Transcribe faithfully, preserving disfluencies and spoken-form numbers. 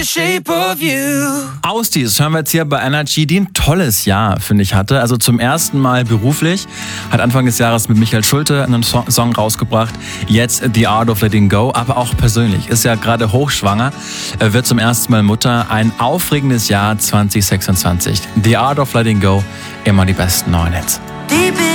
Ausdies hören wir jetzt hier bei Energy, die ein tolles Jahr, finde ich, hatte. Also zum ersten Mal beruflich, hat Anfang des Jahres mit Michael Schulte einen so- Song rausgebracht. Jetzt The Art of Letting Go, aber auch persönlich. Ist ja gerade hochschwanger, äh, wird zum ersten Mal Mutter. Ein aufregendes Jahr zwanzig sechsundzwanzig. The Art of Letting Go, immer die besten neuen Hits.